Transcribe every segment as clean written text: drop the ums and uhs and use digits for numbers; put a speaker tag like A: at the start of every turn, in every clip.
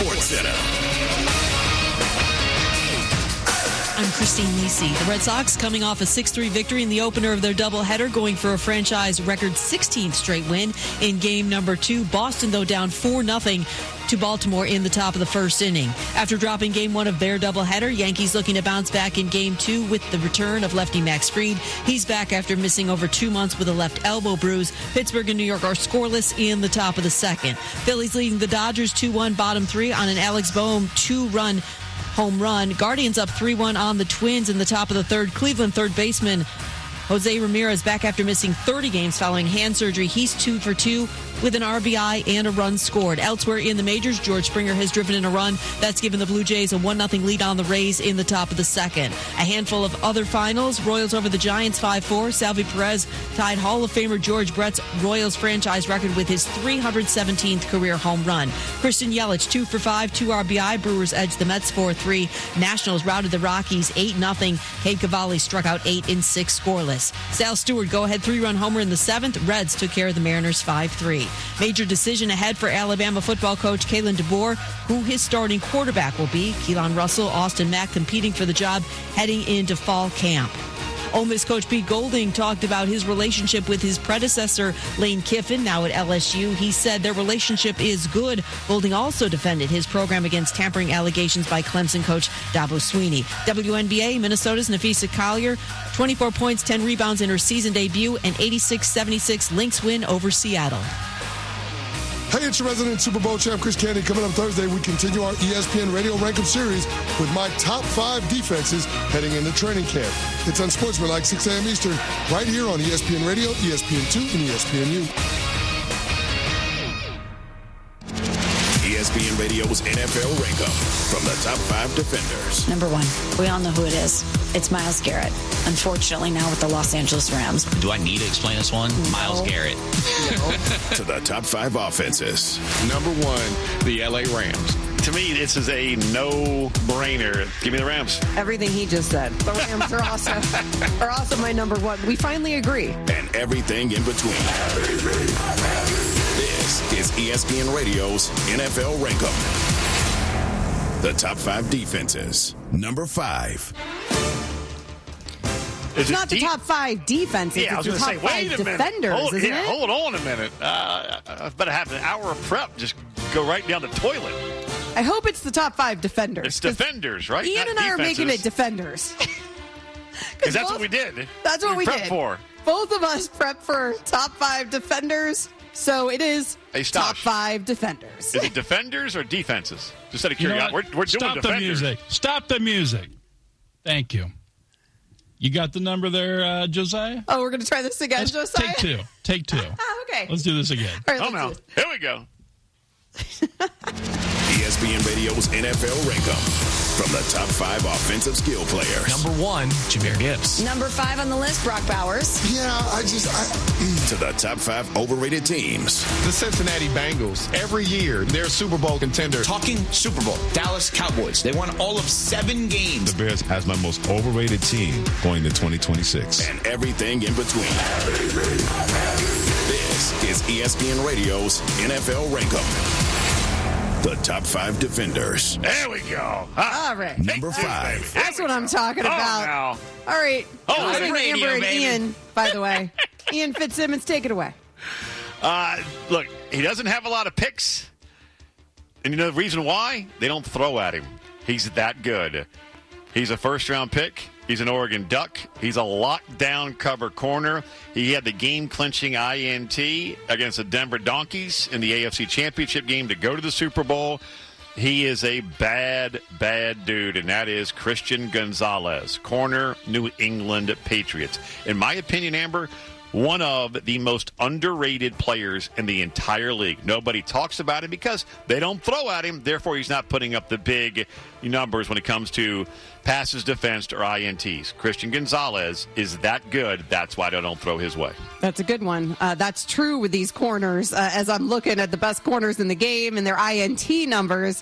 A: Sports Center.
B: I'm Christine Lisi. The Red Sox coming off a 6-3 victory in the opener of their doubleheader, going for a franchise record 16th straight win in game number 2. Boston, though, down 4-0 to Baltimore in the top of the first inning. After dropping game 1 of their doubleheader, Yankees looking to bounce back in game 2 with the return of lefty Max Fried. He's back after missing over 2 months with a left elbow bruise. Pittsburgh and New York are scoreless in the top of the second. Phillies leading the Dodgers 2-1 bottom 3 on an Alex Boehm 2-run home run. Guardians up 3-1 on the Twins in the top of the third. Cleveland third baseman Jose Ramirez back after missing 30 games following hand surgery. He's 2 for 2 with an RBI and a run scored. Elsewhere in the majors, George Springer has driven in a run. That's given the Blue Jays a 1-0 lead on the Rays in the top of the second. A handful of other finals. Royals over the Giants 5-4. Salvi Perez tied Hall of Famer George Brett's Royals franchise record with his 317th career home run. Christian Yelich 2 for 5, 2 RBI. Brewers edged the Mets 4-3. Nationals routed the Rockies 8-0. Cade Cavalli struck out 8 in 6 scoreless. Sal Stewart go-ahead 3-run homer in the 7th. Reds took care of the Mariners 5-3. Major decision ahead for Alabama football coach Kalen DeBoer, who his starting quarterback will be. Keelan Russell, Austin Mack competing for the job heading into fall camp. Ole Miss coach Pete Golding talked about his relationship with his predecessor, Lane Kiffin, now at LSU. He said their relationship is good. Golding also defended his program against tampering allegations by Clemson coach Dabo Swinney. WNBA, Minnesota's Nafisa Collier, 24 points, 10 rebounds in her season debut, an 86-76 Lynx win over Seattle.
C: Hey, it's your resident Super Bowl champ, Chris Candy. Coming up Thursday, we continue our ESPN Radio Rank-Em series with my top 5 defenses heading into training camp. It's Unsportsmanlike, 6 a.m. Eastern, right here on ESPN Radio, ESPN2, and ESPNU.
A: ESPN Radio's NFL Rank-Em from the top 5 defenders.
D: Number 1, we all know who it is. It's Myles Garrett. Unfortunately, now with the Los Angeles Rams.
E: Do I need to explain this one? No. Myles Garrett.
A: To the top 5 offenses.
F: Number 1, the LA Rams.
G: To me, this is a no-brainer. Give me the Rams.
H: Everything he just said. The Rams are also my number 1. We finally agree.
A: And everything in between. This is ESPN Radio's NFL Rank-Em. The top 5 defenses. Number 5.
H: It's not the top 5 defenses.
G: Yeah,
H: it's the top 5 defenders, isn't it?
G: Hold on a minute. I better have an hour of prep. Just go right down the toilet.
H: I hope it's the top 5 defenders.
G: It's defenders, right?
H: Ian and I are making it defenders.
G: Because that's what we did.
H: That's what we did.
G: For.
H: Both of us prepped for top 5 defenders. So it is top 5 defenders.
G: Is it defenders or defenses? Just out of curiosity. We're doing
I: Stop
G: defenders.
I: the music. Stop the music. Thank you. You got the number there, Josiah?
H: Oh, we're going to try this again, Josiah?
I: Take two.
H: Okay.
I: Let's do this again.
H: All right,
G: Here we go.
A: ESPN Radio's NFL Rank-Em from the top 5 offensive skill players.
E: Number 1, Jahmyr Gibbs.
D: Number 5 on the list, Brock Bowers.
C: Yeah,
A: To the top 5 overrated teams.
F: The Cincinnati Bengals. Every year, they're a Super Bowl contender.
E: Talking Super Bowl. Dallas Cowboys. They won all of 7 games.
J: The Bears has my most overrated team going to 2026.
A: And everything in between. This is ESPN Radio's NFL Rank-Em. The top 5 defenders.
G: There we go.
H: All right.
A: Number 5.
H: That's what I'm talking about. All right.
G: Radio,
H: Amber and
E: baby.
H: Ian, by the way. Ian Fitzsimmons, take it away.
G: Look, he doesn't have a lot of picks. And you know the reason why? They don't throw at him. He's that good. He's a first-round pick. He's an Oregon Duck. He's a lockdown cover corner. He had the game-clinching INT against the Denver Donkeys in the AFC Championship game to go to the Super Bowl. He is a bad, bad dude, and that is Christian Gonzalez, corner, New England Patriots. In my opinion, Amber, one of the most underrated players in the entire league. Nobody talks about him because they don't throw at him. Therefore, he's not putting up the big numbers when it comes to passes defensed or INTs. Christian Gonzalez is that good. That's why they don't throw his way.
H: That's a good one. That's true with these corners. As I'm looking at the best corners in the game and their INT numbers,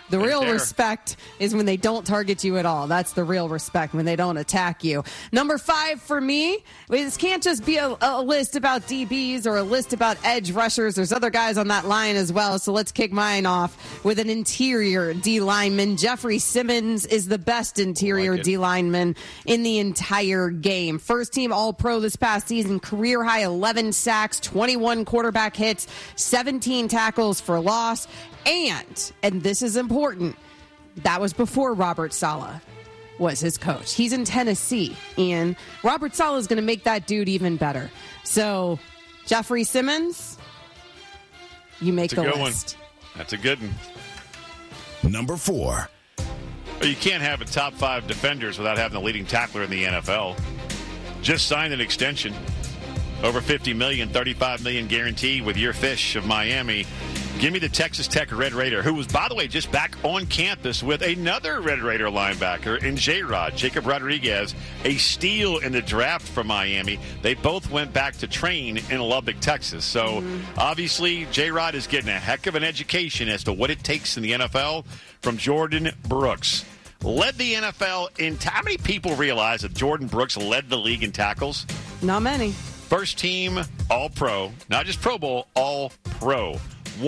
H: The real respect is when they don't target you at all. That's the real respect, when they don't attack you. Number 5 for me, this can't just be a list about DBs or a list about edge rushers. There's other guys on that line as well, so let's kick mine off with an interior D lineman. Jeffrey Simmons is the best interior D lineman in the entire game. First team All-Pro this past season, career high 11 sacks, 21 quarterback hits, 17 tackles for loss, and this is important, that was before Robert Saleh was his coach. He's in Tennessee, and Robert Saleh is going to make that dude even better. So, Jeffrey Simmons, you make the list.
G: That's a good one.
A: Number 4.
G: Well, you can't have a top 5 defenders without having the leading tackler in the NFL. Just signed an extension. Over $50 million, $35 million guaranteed with your fish of Miami. Give me the Texas Tech Red Raider, who was, by the way, just back on campus with another Red Raider linebacker in J-Rod, Jacob Rodriguez, a steal in the draft from Miami. They both went back to train in Lubbock, Texas. So, obviously, J-Rod is getting a heck of an education as to what it takes in the NFL from Jordan Brooks. Led the NFL in... How many people realize that Jordan Brooks led the league in tackles?
H: Not many.
G: First team All-Pro, not just Pro Bowl, All-Pro.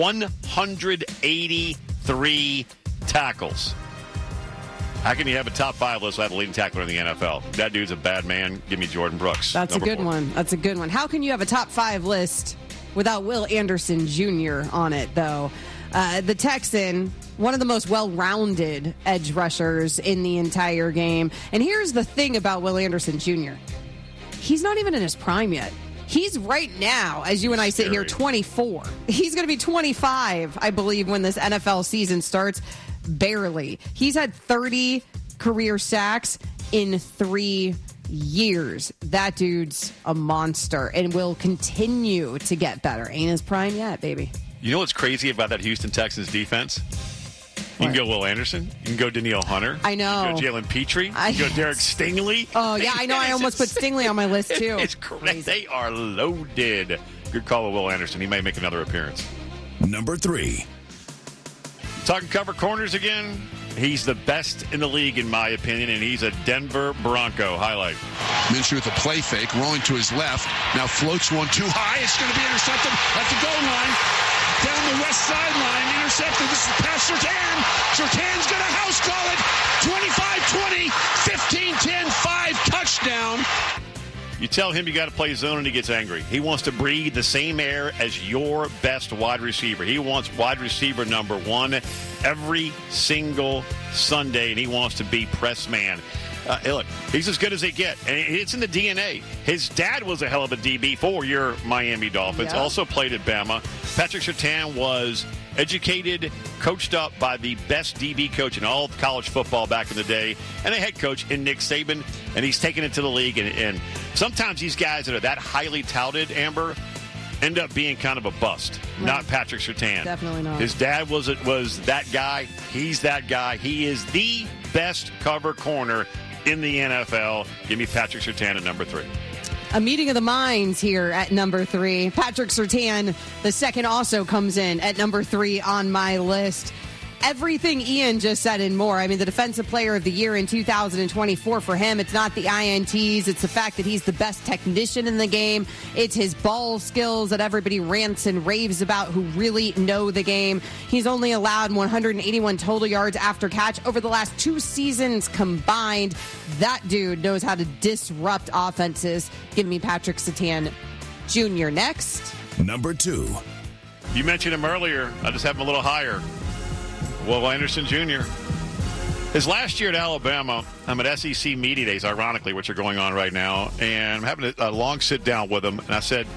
G: 183 tackles. How can you have a top 5 list without a leading tackler in the NFL? That dude's a bad man. Give me Jordan Brooks.
H: That's a good one. That's a good one. How can you have a top 5 list without Will Anderson Jr. on it, though? The Texan, one of the most well-rounded edge rushers in the entire game. And here's the thing about Will Anderson Jr. He's not even in his prime yet. He's right now, as you and I sit here, 24. He's going to be 25, I believe, when this NFL season starts. Barely. He's had 30 career sacks in 3 years. That dude's a monster and will continue to get better. Ain't his prime yet, baby.
G: You know what's crazy about that Houston Texans defense? You can go Will Anderson. You can go Danielle Hunter.
H: I know.
G: You can go Jalen Petrie. You can go Derek Stingley.
H: Oh, yeah, I know. I almost put Stingley on my list, too.
G: It's crazy. They are loaded. Good call with Will Anderson. He may make another appearance.
A: Number 3.
G: Talking cover corners again. He's the best in the league, in my opinion, and he's a Denver Bronco. Highlight.
K: Minshew with a play fake, rolling to his left. Now floats one too high. It's going to be intercepted at the goal line. Down the west sideline, intercepted. This is past Surtain. Surtain's going to house call it. 25-20, 15-10, 5 touchdown.
G: You tell him you got to play zone and he gets angry. He wants to breathe the same air as your best wide receiver. He wants wide receiver number 1 every single Sunday, and he wants to be press man. Look, he's as good as they get, and it's in the DNA. His dad was a hell of a DB for your Miami Dolphins, also played at Bama. Patrick Surtain was educated, coached up by the best DB coach in all of college football back in the day, and a head coach in Nick Saban, and he's taken it to the league. And sometimes these guys that are that highly touted, Amber, end up being kind of a bust. Right. Not Patrick Surtain.
H: Definitely not.
G: His dad was that guy. He's that guy. He is the best cover corner in the NFL. Give me Patrick Surtain at number 3.
H: A meeting of the minds here at number 3. Patrick Surtain, the second, also comes in at number 3 on my list. Everything Ian just said and more. I mean, the Defensive Player of the Year in 2024 for him, it's not the INTs. It's the fact that he's the best technician in the game. It's his ball skills that everybody rants and raves about who really know the game. He's only allowed 181 total yards after catch over the last 2 seasons combined. That dude knows how to disrupt offenses. Give me Patrick Surtain Jr. next.
A: Number 2.
G: You mentioned him earlier. I just have him a little higher. Will Anderson Jr. His last year at Alabama, I'm at SEC Media Days, ironically, which are going on right now, and I'm having a long sit down with him, and I said,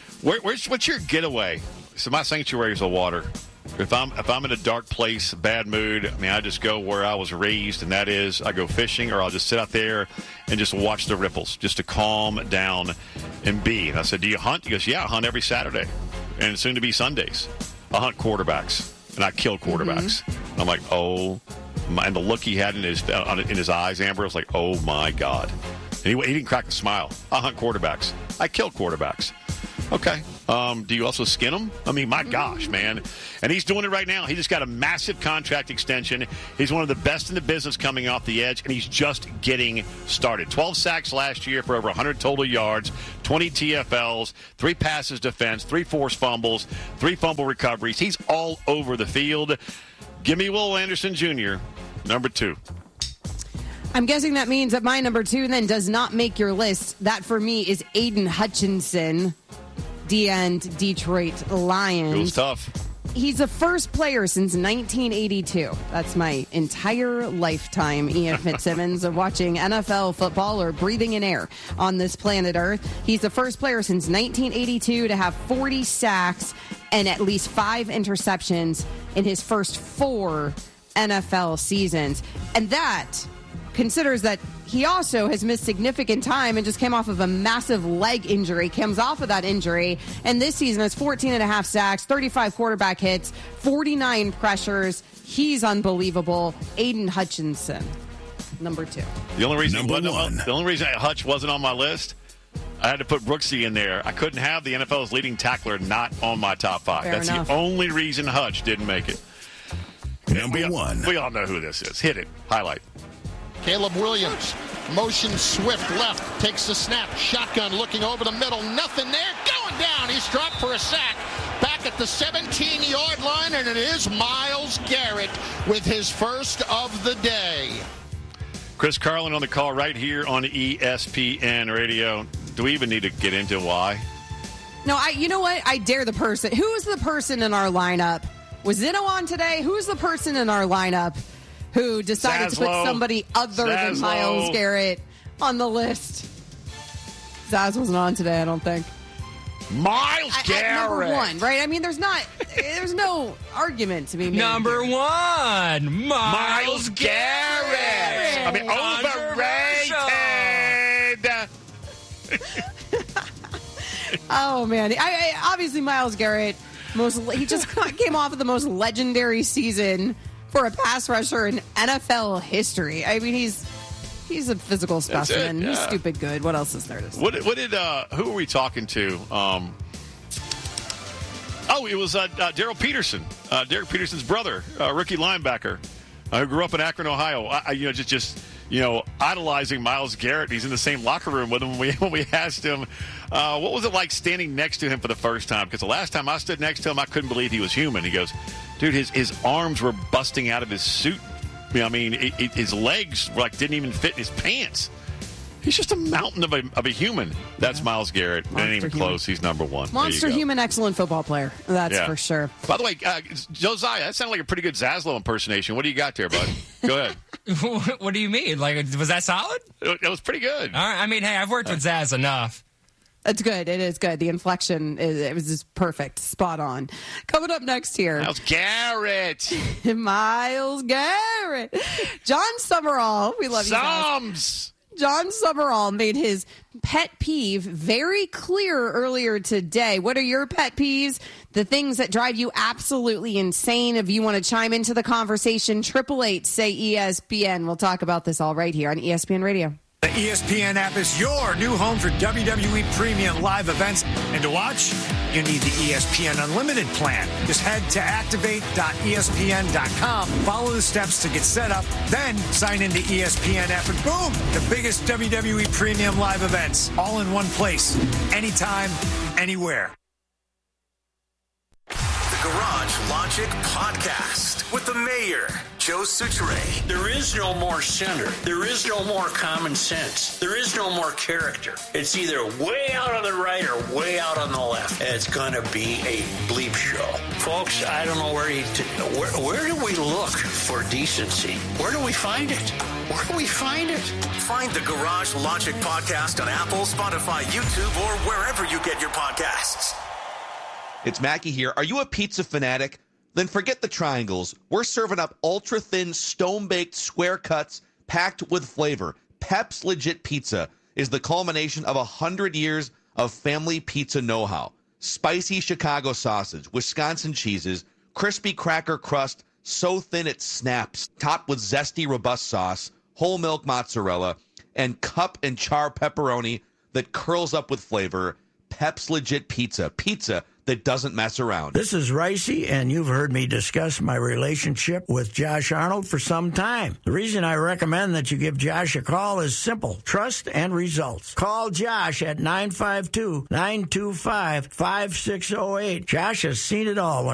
G: what's your getaway? So my sanctuary is the water. If I'm in a dark place, bad mood, I mean, I just go where I was raised, and that is I go fishing, or I'll just sit out there and just watch the ripples, just to calm down and be. And I said, do you hunt? He goes, yeah, I hunt every Saturday, and soon to be Sundays. I hunt quarterbacks. And I kill quarterbacks. Mm-hmm. I'm like, oh my! And the look he had in his eyes, Amber, was like, oh my God. And he didn't crack a smile. I hunt quarterbacks. I kill quarterbacks. Okay. Do you also skin him? I mean, my gosh, man. And he's doing it right now. He just got a massive contract extension. He's one of the best in the business coming off the edge, and he's just getting started. 12 sacks last year for over 100 total yards, 20 TFLs, 3 passes defense, 3 forced fumbles, 3 fumble recoveries. He's all over the field. Give me Will Anderson Jr., number 2.
H: I'm guessing that means that my number 2 then does not make your list. That for me is Aiden Hutchinson, D-end, Detroit Lions.
G: It was tough.
H: He's the first player since 1982. That's my entire lifetime, Ian Fitzsimmons, of watching NFL football or breathing in air on this planet Earth. He's the first player since 1982 to have 40 sacks and at least 5 interceptions in his first 4 NFL seasons. And that considers that he also has missed significant time and just came off of a massive leg injury, comes off of that injury, and this season has 14.5 sacks, 35 quarterback hits, 49 pressures. He's unbelievable. Aiden Hutchinson, number 2.
G: The only reason
A: Number 1.
G: Hutch wasn't on my list, I had to put Brooksy in there. I couldn't have the NFL's leading tackler not on my top 5. That's
H: enough.
G: the only reason Hutch didn't make it.
A: Number 1.
G: We all know who this is. Hit it. Highlight.
F: Caleb Williams, motion swift left, takes the snap, shotgun looking over the middle, nothing there, going down. He's dropped for a sack. Back at the 17-yard line, and it is Myles Garrett with his first of the day.
G: Chris Carlin on the call right here on ESPN Radio. Do we even need to get into why?
H: No, you know what? I dare the person. Who's the person in our lineup? Was Zeno on today? Who's the person in our lineup who decided to put somebody other than Myles Garrett on the list? Zaz wasn't on today, I don't think.
G: Myles Garrett.
H: Number 1, right? I mean, there's no argument to be made.
L: Number 1,
G: Myles Garrett. I mean, overrated.
H: Oh, man. I obviously, Myles Garrett, he just came off of the most legendary season for a pass rusher in NFL history. I mean, he's a physical specimen.
G: Yeah.
H: He's stupid good. What else is there to say?
G: Who are we talking to? It was Daryl Peterson, Derek Peterson's brother, rookie linebacker, who grew up in Akron, Ohio. Idolizing Myles Garrett. He's in the same locker room with him when we asked him, what was it like standing next to him for the first time? Because the last time I stood next to him, I couldn't believe he was human. He goes, dude, his arms were busting out of his suit. I mean, his legs didn't even fit in his pants. He's just a mountain of a human. That's Myles Garrett. Monster, ain't even close. He's number 1.
H: Monster human, excellent football player. That's for sure.
G: By the way, Josiah, that sounded like a pretty good Zaslow impersonation. What do you got there, bud? Go ahead.
L: What do you mean? Was that solid?
G: It was pretty good.
L: All right. I mean, hey, I've worked with Zaz enough.
H: It's good. It is good. The inflection, it was just perfect. Spot on. Coming up next here.
G: Myles Garrett.
H: Myles Garrett. John Summerall. We love you guys. John Summerall made his pet peeve very clear earlier today. What are your pet peeves? The things that drive you absolutely insane. If you want to chime into the conversation, 888 say ESPN. We'll talk about this all right here on ESPN Radio.
M: The ESPN app is your new home for WWE Premium live events. And to watch, you need the ESPN Unlimited plan. Just head to activate.espn.com, follow the steps to get set up, then sign into ESPN app, and boom, the biggest WWE Premium live events, all in one place, anytime, anywhere.
A: The Garage Logic Podcast with the mayor, Joe Soucheray.
N: There is no more center. There is no more common sense. There is no more character. It's either way out on the right or way out on the left. And it's going to be a bleep show. Folks, I don't know where do we look for decency? Where do we find it? Where do we find it?
A: Find the Garage Logic Podcast on Apple, Spotify, YouTube, or wherever you get your podcasts.
O: It's Mackie here. Are you a pizza fanatic? Then forget the triangles. We're serving up ultra-thin, stone-baked square cuts packed with flavor. Pep's Legit Pizza is the culmination of 100 years of family pizza know-how. Spicy Chicago sausage, Wisconsin cheeses, crispy cracker crust, so thin it snaps, topped with zesty, robust sauce, whole milk mozzarella, and cup and char pepperoni that curls up with flavor. Pep's Legit Pizza. Pizza that doesn't mess around.
P: This is Ricey, and you've heard me discuss my relationship with Josh Arnold for some time. The reason I recommend that you give Josh a call is simple: trust and results. Call Josh at 952-925-5608. Josh has seen it all when